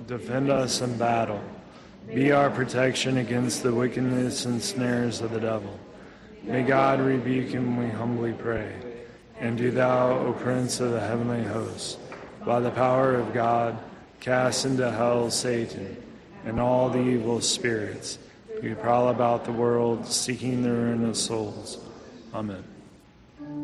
Defend us in battle. Be our protection against the wickedness and snares of the devil. May God rebuke him, we humbly pray. And do thou, O Prince of the heavenly hosts, by the power of God, cast into hell Satan and all the evil spirits who prowl about the world seeking the ruin of souls. Amen.